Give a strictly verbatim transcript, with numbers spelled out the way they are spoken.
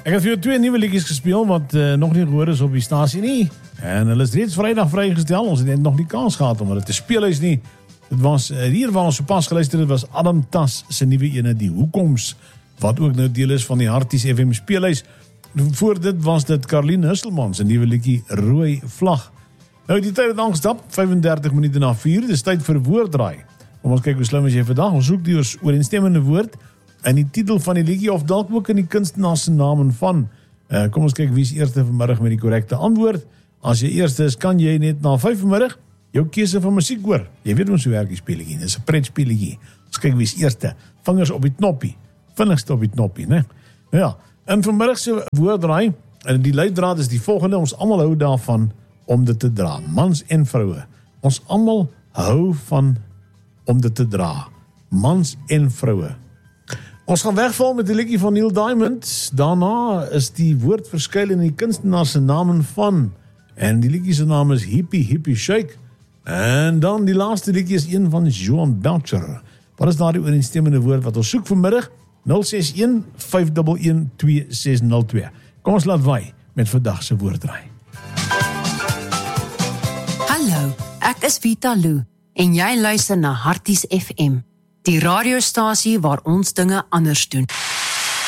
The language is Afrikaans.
Ek het vir jou twee nuwe liedjies gespeel wat uh, nog nie gehoor is op die stasie nie. En hulle is reeds Vrydag vrygestel. Ons het net nog nie kans gehad om hulle te speel is nie. Dit was uh, hier waar ons sopas geluister het was Adam Tas se nuwe ene Die Hoekoms, wat ook nou deel is van die Harties F M speelhuis. Voor dit was dit Karlien Husselman se nuwe liedjie Rooi Vlag. Nou die tyd het aangestap, vyf-en-dertig minute na vier, dis tyd vir woorddraai. Kom ons kyk hoe slim is jy vandag. Ons soek die ooreenstemmende woord in die titel van die liedjie of dalk ook in die kunstenaar se naam en van. Uh, kom ons kyk wie is eerste vanmiddag met die korrekte antwoord. As jy eerste is, kan jy net na vyf vanmiddag jou keuse van musiek hoor. Jy weet ons hoe werk die speletjie. Dis 'n pret speletjie. Ons kyk wie is eerste. Vingers op die knoppie. Vinnigste op die knoppie, né? Nou ja, en vanmiddag se woorddraai, en die leidraad is die volgende. Ons almal hou daarvan om dit te dra. Mans en vroue. Ons almal hou van om dit te dra. Mans en vroue. Ons gaan wegval met die liedjie van Neil Diamond. Daarna is die woord verskyn in die kunstenaar se naam en van. En die liedjie se naam is Hippie Hippie Shake. En dan die laaste liedjie is een van Joan Belcher. Wat is daardie ooreenstemmende woord wat ons soek vanmiddag? nul ses een vyf een een twee ses nul twee. Kom ons laat waai met vandag se woorddraai. Hallo, ek is Vita Lou en jy luister na Harties F M, die radiostasie waar ons dinge anders doen.